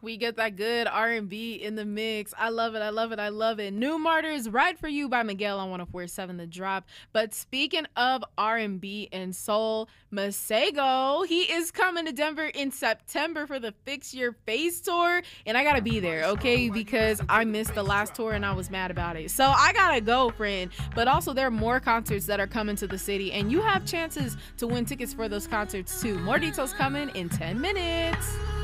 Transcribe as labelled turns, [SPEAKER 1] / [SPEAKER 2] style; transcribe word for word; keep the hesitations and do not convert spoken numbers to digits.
[SPEAKER 1] We get that good R and B in the mix. I love it. I love it. I love it. New Martyrs, Ride for You by Miguel on one oh four point seven The Drop. But speaking of R and B and soul, Masego, he is coming to Denver in September for the Fix Your Face tour. And I got to be there, okay? Because I missed the last tour and I was mad about it. So I got to go, friend. But also there are more concerts that are coming to the city. And you have chances to win tickets for those concerts too. More details coming in ten minutes.